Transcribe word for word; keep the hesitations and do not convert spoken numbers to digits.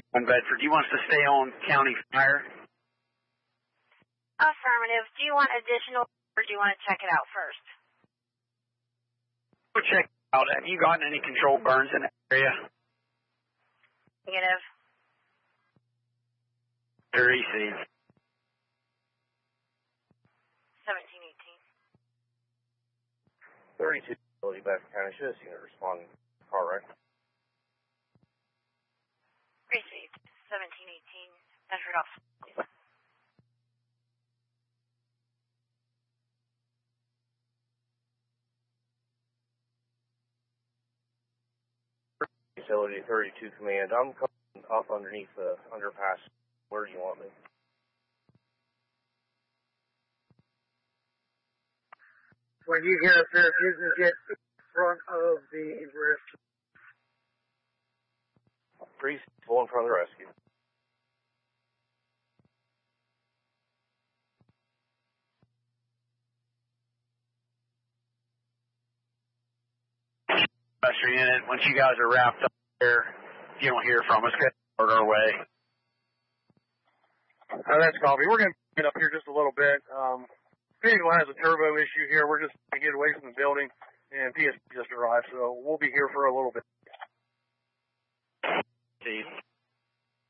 in Bedford. Do you want us to stay on county fire? Affirmative. Do you want additional, or do you want to check it out first? Go check it out. Have you gotten any controlled burns in the area? Negative. Or E C? seventeen eighteen. thirty-two, Ability Bedford County. Should have seen it respond. Car wreck. Received. seventeen eighteen. Bedford off. Facility thirty-two Command. I'm coming up underneath the underpass. Where do you want me? When you get up there, if you can get in front of the rescue. Three full in front of the rescue. Buster unit, once you guys are wrapped up there, if you don't hear from us, get our way. Uh, that's copy. We're going to get up here just a little bit. Um, Vehicle has a turbo issue here. We're just going to get away from the building, and P S P just arrived, so we'll be here for a little bit. See.